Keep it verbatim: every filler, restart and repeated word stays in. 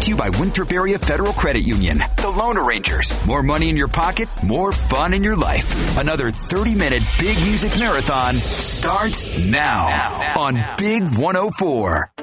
to you by Winthrop Area Federal Credit Union. The Loan Arrangers. More money in your pocket, more fun in your life. Another thirty-minute Big Music Marathon starts now, now, now on now. Big one oh four.